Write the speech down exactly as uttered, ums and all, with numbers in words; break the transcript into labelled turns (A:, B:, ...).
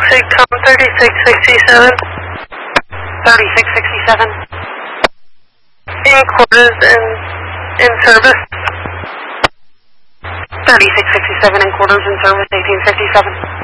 A: SIGCOM thirty-six sixty-seven.
B: thirty-six sixty-seven.
A: In quarters and in service.
B: thirty-six sixty-seven in quarters in service, eighteen fifty-seven.